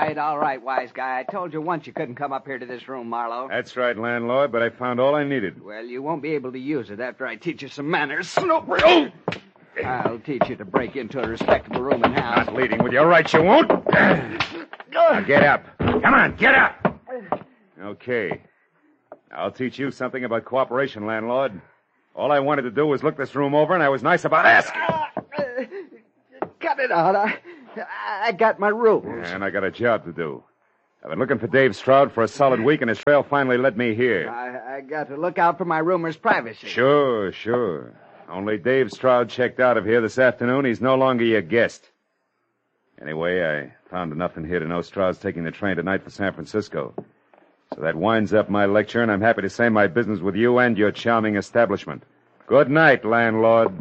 right, wise guy. I told you once you couldn't come up here to this room, Marlowe. That's right, landlord, but I found all I needed. Well, you won't be able to use it after I teach you some manners. Snooper! Oh! I'll teach you to break into a respectable room in house. Not leading with your rights, you won't. Now get up. Come on, get up. Okay. I'll teach you something about cooperation, landlord. All I wanted to do was look this room over, and I was nice about asking. Cut it out. I got my rules. And I got a job to do. I've been looking for Dave Stroud for a solid week, and his trail finally led me here. I got to look out for my roomer's privacy. Sure. Only Dave Stroud checked out of here this afternoon. He's no longer your guest. Anyway, I found enough in here to know Stroud's taking the train tonight for San Francisco. So that winds up my lecture, and I'm happy to say my business with you and your charming establishment. Good night, landlord.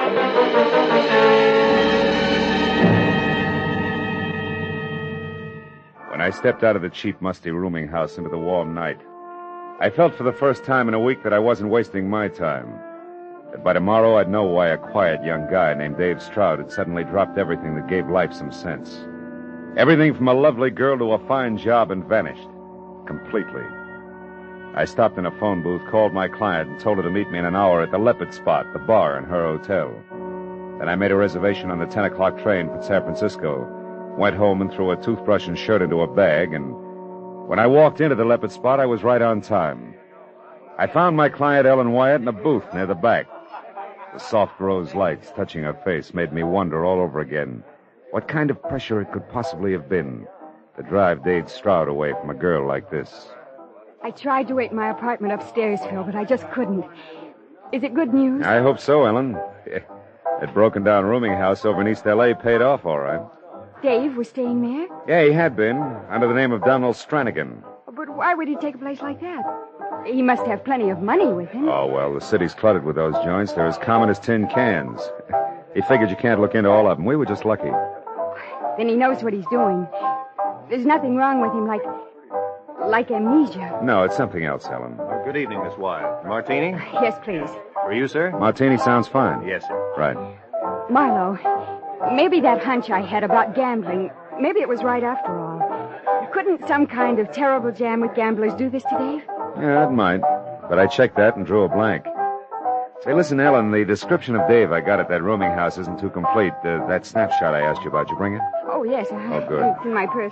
When I stepped out of the cheap, musty rooming house into the warm night, I felt for the first time in a week that I wasn't wasting my time. That by tomorrow I'd know why a quiet young guy named Dave Stroud had suddenly dropped everything that gave life some sense. Everything from a lovely girl to a fine job and vanished. Completely. I stopped in a phone booth, called my client, and told her to meet me in an hour at the Leopard Spot, the bar in her hotel. Then I made a reservation on the 10 o'clock train for San Francisco, went home and threw a toothbrush and shirt into a bag, and when I walked into the Leopard Spot, I was right on time. I found my client, Ellen Wyatt, in a booth near the back. The soft rose lights touching her face made me wonder all over again what kind of pressure it could possibly have been to drive Dave Stroud away from a girl like this. I tried to wait in my apartment upstairs, Phil, but I just couldn't. Is it good news? I hope so, Ellen. That broken-down rooming house over in East L.A. paid off all right. Dave was staying there? Yeah, he had been, under the name of Donald Stranigan. But why would he take a place like that? He must have plenty of money with him. Oh, well, the city's cluttered with those joints. They're as common as tin cans. He figured you can't look into all of them. We were just lucky. Then he knows what he's doing. There's nothing wrong with him like amnesia. No, it's something else, Ellen. Good evening, Miss Wyatt. Martini? Yes, please. For you, sir? Martini sounds fine. Yes, sir. Right. Marlowe, maybe that hunch I had about gambling, maybe it was right after all. Couldn't some kind of terrible jam with gamblers do this to Dave? Yeah, it might. But I checked that and drew a blank. Say, listen, Ellen, the description of Dave I got at that rooming house isn't too complete. That snapshot I asked you about, you bring it? Oh, yes. Oh, good. It's in my purse.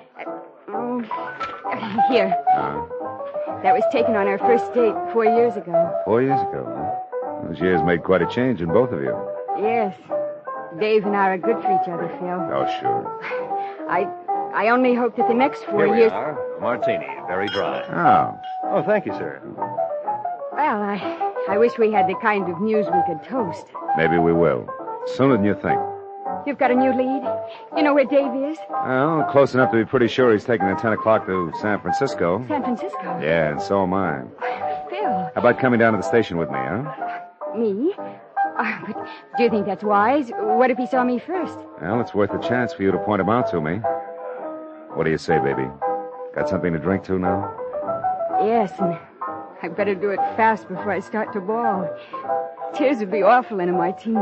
Here. Uh-huh. That was taken on our first date 4 years ago. 4 years ago, huh? Those years made quite a change in both of you. Yes. Dave and I are good for each other, Phil. Oh, sure. I only hope that the next 4 Here years... we are. Martini, very dry. Oh. Oh, thank you, sir. Well, I wish we had the kind of news we could toast. Maybe we will. Sooner than you think. You've got a new lead? You know where Dave is? Well, close enough to be pretty sure he's taking the 10 o'clock to San Francisco. San Francisco? Yeah, and so am I. Phil. How about coming down to the station with me, huh? Me? But do you think that's wise? What if he saw me first? Well, it's worth a chance for you to point him out to me. What do you say, baby? Got something to drink to now? Yes, and I better do it fast before I start to bawl. Tears would be awful in a martini.